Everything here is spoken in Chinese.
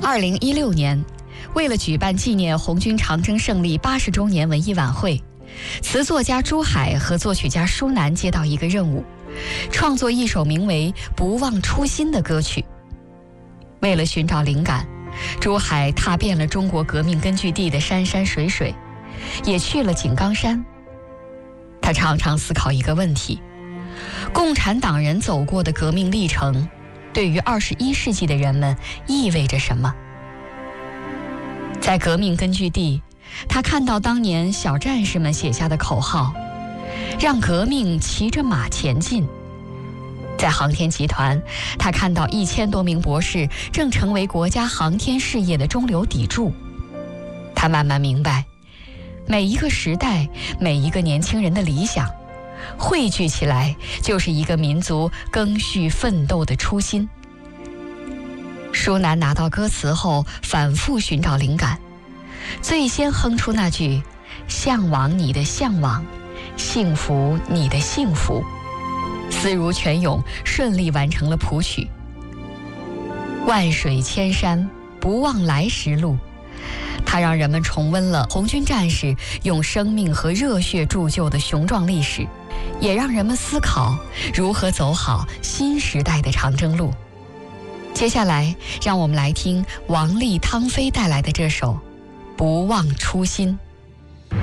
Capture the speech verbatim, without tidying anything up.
二零一六年，为了举办纪念红军长征胜利八十周年文艺晚会，词作家朱海和作曲家舒楠接到一个任务，创作一首名为《不忘初心》的歌曲。为了寻找灵感，朱海踏遍了中国革命根据地的山山水水，也去了井冈山。他常常思考一个问题：共产党人走过的革命历程，对于二十一世纪的人们意味着什么？在革命根据地，他看到当年小战士们写下的口号，让革命骑着马前进。在航天集团，他看到一千多名博士正成为国家航天事业的中流砥柱。他慢慢明白，每一个时代，每一个年轻人的理想，汇聚起来就是一个民族更续奋斗的初心。舒楠拿到歌词后，反复寻找灵感，最先哼出那句“向往你的向往，幸福你的幸福”，思如泉涌，顺利完成了谱曲。万水千山，不忘来时路，它让人们重温了红军战士用生命和热血铸就的雄壮历史，也让人们思考如何走好新时代的长征路。接下来，让我们来听王丽、汤飞带来的这首《不忘初心》。